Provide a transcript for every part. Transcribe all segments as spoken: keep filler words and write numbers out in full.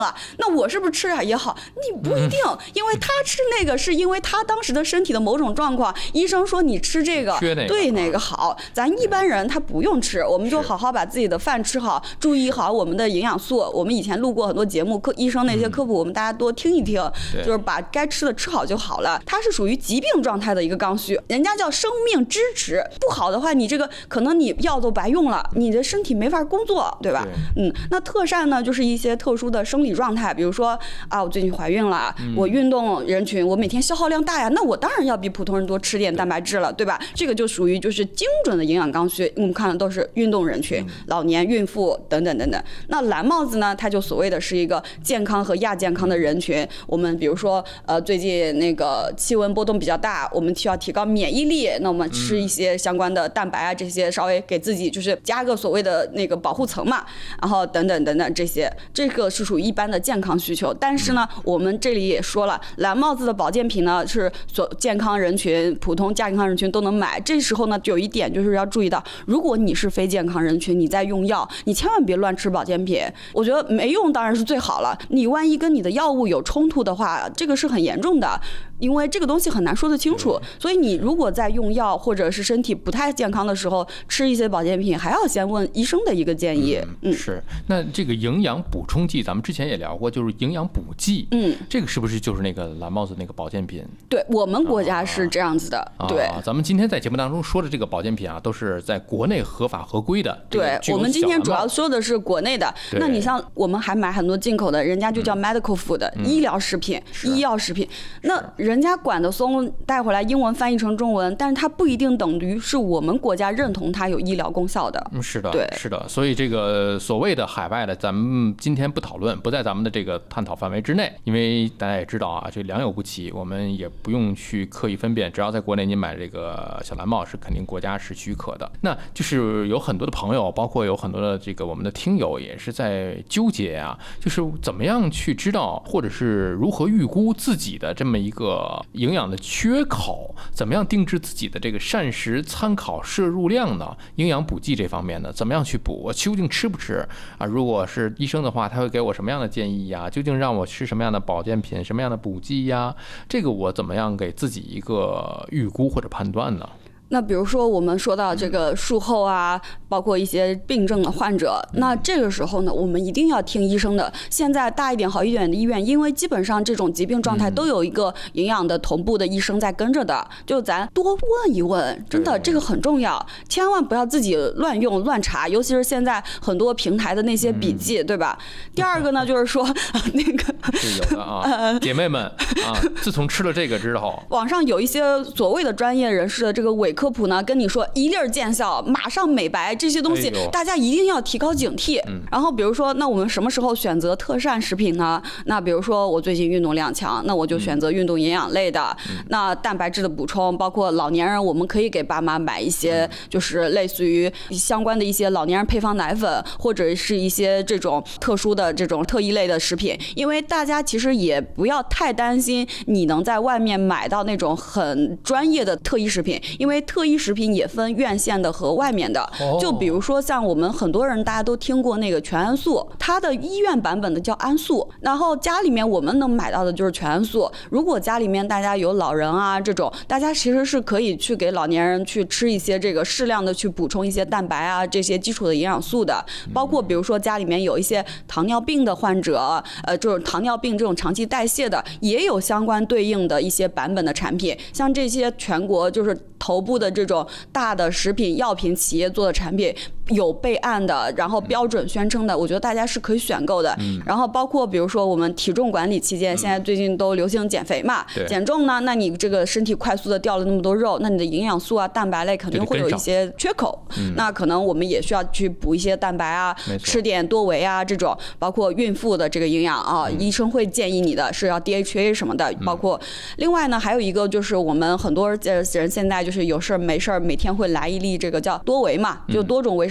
了，那我是不是吃点也好？你不一定，因为他吃那个是因为他当时的身体的某种状况，医生说你吃这个对哪个好。咱一般人他不用吃，我们就好好把自己的饭吃好，注意好我们的营养素。我们以前录过很多节目，科医生那些科普，我们大家多听一听，就是把该吃的吃好就好了。它是属于疾病状态的一个刚需，人家叫生命支持。不好的话，你这个可能你药都白用了，你的身体没法工作，对吧？对嗯，那特善呢，就是一些特殊的生理状态，比如说啊，我最近怀孕了，嗯、我运动人群，我每天消耗量大呀，那我当然要比普通人多吃点蛋白质了，对吧？这个就属于就是精准的营养刚需。我们看的都是运动人群、嗯、老年、孕妇等等等等。那蓝帽子呢，它就所谓的是一个健康和亚健康的人群。我们比如说，呃，最近那个气温波动比较大，我们需要提高免疫力，那我们吃一些相关的蛋白啊，这些稍微给自己就是加个所谓的那个保护层嘛，然后等等等等这些，这个是属于一般的健康需求。但是呢，我们这里也说了，蓝帽子的保健品呢是所健康人群、普通亚健康人群都能买。这时候呢，有一点就是要注意到，如果你是非健康人群，你在用药，你千万别乱吃保健品。我觉得没用当然是最好了，你万一跟你的药物有冲突的话，这个是很严重的。因为这个东西很难说得清楚，所以你如果在用药或者是身体不太健康的时候吃一些保健品，还要先问医生的一个建议。 嗯，是。那这个营养补充剂，咱们之前也聊过，就是营养补剂。嗯，这个是不是就是那个蓝帽子那个保健品？ 对，我们国家是这样子的。啊、对、 啊，咱们今天在节目当中说的这个保健品啊，都是在国内合法合规的。 对，我们今天主要说的是国内的。那你像我们还买很多进口的，人家就叫 medical food、嗯、医疗食品、医药食品，那人家管的松带回来英文翻译成中文，但是它不一定等于是我们国家认同它有医疗功效的。 嗯，是的， 对， 是的。所以这个所谓的海外的，咱们今天不讨论，不在咱们的这个探讨范围之内，因为大家也知道啊，这良莠不齐，我们也不用去刻意分辨，只要在国内你买这个小蓝帽是肯定国家是许可的。那就是有很多的朋友，包括有很多的这个我们的听友也是在纠结啊，就是怎么样去知道，或者是如何预估自己的这么一个营养的缺口，怎么样定制自己的这个膳食参考摄入量呢？营养补剂这方面呢，怎么样去补？我究竟吃不吃啊？如果是医生的话，他会给我什么样的建议呀？究竟让我吃什么样的保健品、什么样的补剂呀？这个我怎么样给自己一个预估或者判断呢？ 那比如说我们说到这个术后啊，包括一些病症的患者，那这个时候呢，我们一定要听医生的。现在大一点好一点的医院，因为基本上这种疾病状态都有一个营养的同步的医生在跟着的，就咱多问一问，真的这个很重要，千万不要自己乱用乱查，尤其是现在很多平台的那些笔记，对吧？第二个呢，就是说那个是有的啊，姐妹们啊，自从吃了这个之后， 网上有一些所谓的专业人士的这个伪科普呢，跟你说一粒儿见效，马上美白，这些东西、哎、大家一定要提高警惕、嗯、然后比如说那我们什么时候选择特膳食品呢？那比如说我最近运动量强，那我就选择运动营养类的、嗯、那蛋白质的补充，包括老年人我们可以给爸妈买一些、嗯、就是类似于相关的一些老年人配方奶粉，或者是一些这种特殊的这种特异类的食品，因为大家其实也不要太担心你能在外面买到那种很专业的特异食品，因为特异食品也分院线的和外面的，就比如说像我们很多人大家都听过那个全安素，它的医院版本的叫安素，然后家里面我们能买到的就是全安素。如果家里面大家有老人啊这种，大家其实是可以去给老年人去吃一些这个适量的去补充一些蛋白啊这些基础的营养素的，包括比如说家里面有一些糖尿病的患者，呃，就是糖尿病这种长期代谢的，也有相关对应的一些版本的产品，像这些全国就是头部的这种大的食品药品企业做的产品，有备案的，然后标准宣称的，我觉得大家是可以选购的。嗯、然后包括比如说我们体重管理期间，现在最近都流行减肥嘛，嗯、减重呢，那你这个身体快速的掉了那么多肉，那你的营养素啊、蛋白类肯定会有一些缺口。嗯、那可能我们也需要去补一些蛋白啊，吃点多维啊这种，包括孕妇的这个营养啊，嗯、医生会建议你的是要 D H A 什么的，包括、嗯、另外呢还有一个就是我们很多人现在就。就是有事没事每天会来一粒这个叫多维嘛，就多种维生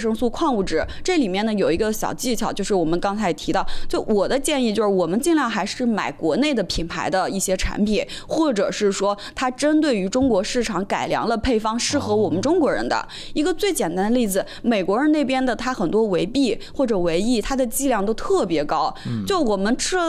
生素、矿物质。这里面呢有一个小技巧，就是我们刚才也提到，就我的建议就是我们尽量还是买国内的品牌的一些产品，或者是说它针对于中国市场改良了配方，适合我们中国人的。一个最简单的例子，美国人那边的它很多维 B 或者维 E， 它的剂量都特别高，就我们吃了